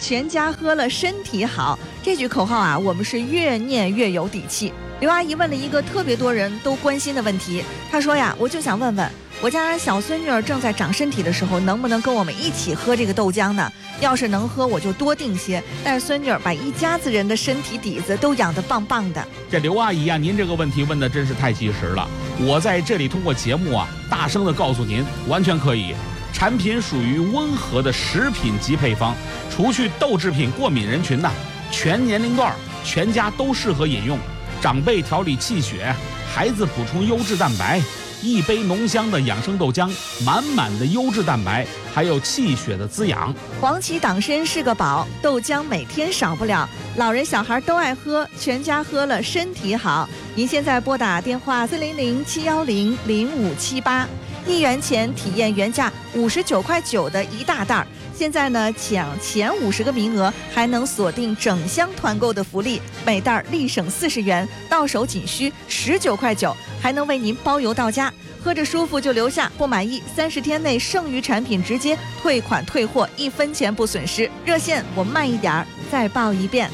全家喝了身体好。这句口号啊，我们是越念越有底气。刘阿姨问了一个特别多人都关心的问题，她说呀，我就想问问，我家小孙女儿正在长身体的时候，能不能跟我们一起喝这个豆浆呢？要是能喝，我就多订些，带孙女儿把一家子人的身体底子都养得棒棒的。 这刘阿姨啊，您这个问题问的真是太及时了。我在这里通过节目啊，大声的告诉您，完全可以。产品属于温和的食品级配方，除去豆制品过敏人群呐，全年龄段全家都适合饮用。长辈调理气血，孩子补充优质蛋白，一杯浓香的养生豆浆，满满的优质蛋白，还有气血的滋养。 黄芪党参是个宝，豆浆每天少不了，老人小孩都爱喝，全家喝了身体好。您现在拨打电话400-710-0578，1元钱体验原价59.9块的一大袋。现在呢，抢前50个名额，还能锁定整箱团购的福利，每袋立省40元，到手仅需19.9块，还能为您包邮到家。喝着舒服就留下，不满意30天内剩余产品直接退款退货，1分钱不损失。热线我慢一点再报一遍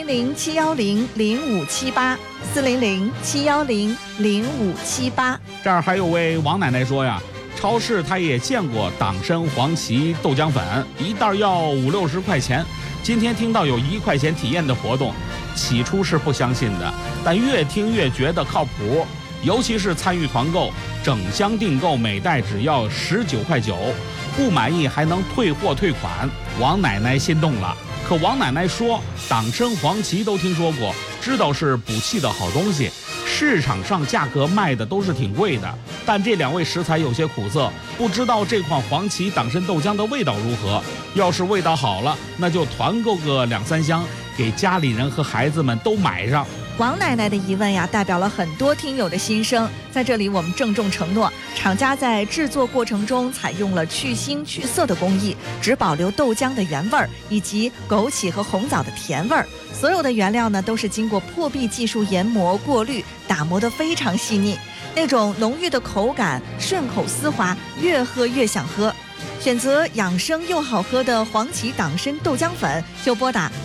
，400-710-0578，400-710-0578。 这儿还有位王奶奶说呀，超市她也见过党参黄芪豆浆粉，一袋要50-60块钱。今天听到有1块钱体验的活动，起初是不相信的，但越听越觉得靠谱。尤其是参与团购，整箱订购每袋只要19.9块，不满意还能退货退款。王奶奶心动了。可王奶奶说，党参黄芪都听说过，知道是补气的好东西，市场上价格卖的都是挺贵的，但这2味食材有些苦涩，不知道这款黄芪党参豆浆的味道如何。要是味道好了，那就团购个2-3箱，给家里人和孩子们都买上。 王奶奶的疑问呀，代表了很多听友的心声。在这里，我们郑重承诺，厂家在制作过程中采用了去腥去涩的工艺，只保留豆浆的原味儿以及枸杞和红枣的甜味儿。所有的原料呢，都是经过破壁技术研磨、过滤、打磨得非常细腻，那种浓郁的口感，顺口丝滑，越喝越想喝。选择养生又好喝的黄芪党参豆浆粉，就拨打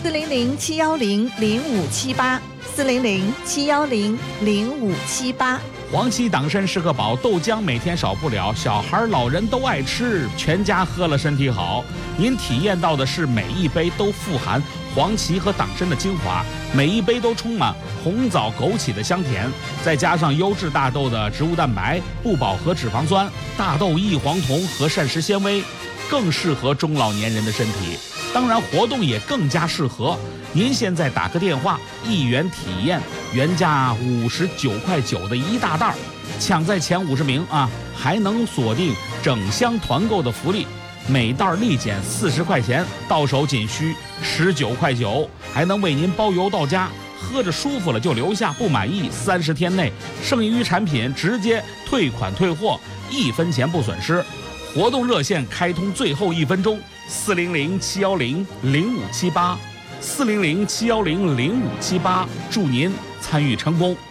400-710-0578，400-710-0578。 黄芪党参是个宝，豆浆每天少不了，小孩老人都爱吃，全家喝了身体好。您体验到的是每一杯都富含黄芪和党参的精华，每一杯都充满红枣枸杞的香甜，再加上优质大豆的植物蛋白、不饱和脂肪酸、大豆异黄酮和膳食纤维，更适合中老年人的身体。当然活动也更加适合。您现在打个电话，1元体验，原价59.9块的一大袋，抢在前50名啊，还能锁定整箱团购的福利，每袋立减40块钱，到手仅需19.9块，还能为您包邮到家。喝着舒服了就留下，不满意30天内剩余产品直接退款退货，1分钱不损失。活动热线开通最后1分钟，400-710-0578，400-710-0578，祝您参与成功。